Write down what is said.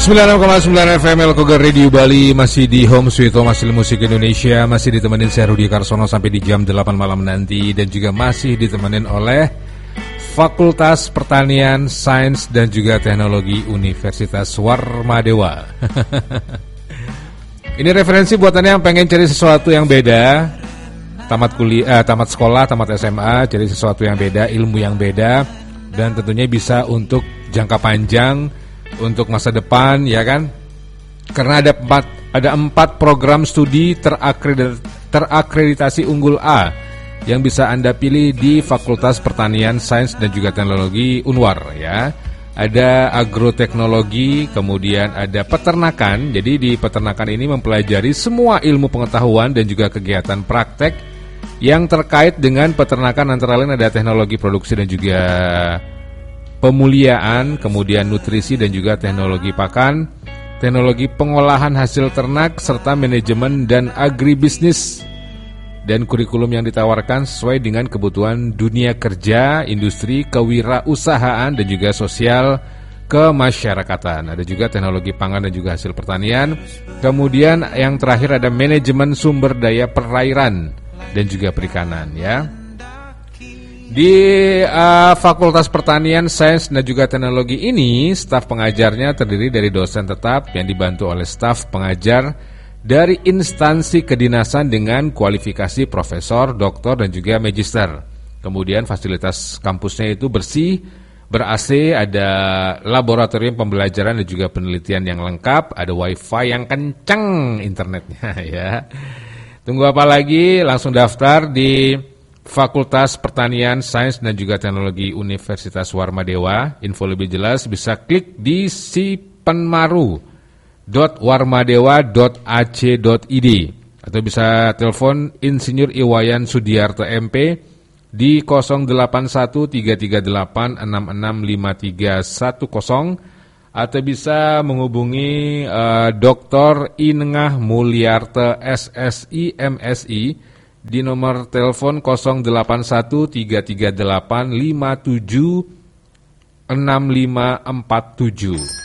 96,9 FM Elkogar Radio Bali, masih di Home Sweet Home hasil musik Indonesia, masih ditemenin saya Rudi Karsono sampai di jam 8 malam nanti, dan juga masih ditemenin oleh Fakultas Pertanian, Sains dan juga Teknologi Universitas Warmadewa. Ini referensi buat Anda yang pengen cari sesuatu yang beda, tamat kuliah, tamat sekolah, tamat SMA, cari sesuatu yang beda, ilmu yang beda, dan tentunya bisa untuk jangka panjang, untuk masa depan, ya kan? Karena ada empat program studi terakreditasi unggul A yang bisa Anda pilih di Fakultas Pertanian, Sains dan juga Teknologi Unwar, ya. Ada agroteknologi, kemudian ada peternakan. Jadi di peternakan ini mempelajari semua ilmu pengetahuan dan juga kegiatan praktek yang terkait dengan peternakan, antara lain ada teknologi produksi dan juga pemuliaan, kemudian nutrisi dan juga teknologi pakan, teknologi pengolahan hasil ternak, serta manajemen dan agribisnis. Dan kurikulum yang ditawarkan sesuai dengan kebutuhan dunia kerja, industri, kewirausahaan, dan juga sosial kemasyarakatan. Ada juga teknologi pangan dan juga hasil pertanian. Kemudian yang terakhir ada manajemen sumber daya perairan dan juga perikanan, ya. Di Fakultas Pertanian, Sains dan juga Teknologi ini, staf pengajarnya terdiri dari dosen tetap yang dibantu oleh staf pengajar dari instansi kedinasan dengan kualifikasi profesor, doktor, dan juga magister. Kemudian fasilitas kampusnya itu bersih, ber-AC, ada laboratorium pembelajaran dan juga penelitian yang lengkap, ada wifi yang kencang internetnya, ya. Tunggu apa lagi? Langsung daftar di Fakultas Pertanian, Sains dan juga Teknologi Universitas Warmadewa. Info lebih jelas bisa klik di sipenmaru.warmadewa.ac.id atau bisa telepon Insinyur Iwayan Sudiarto MP di 081338665310 atau bisa menghubungi Dr. Inengah Mulyarte SSI MSI di nomor telepon 081338576547.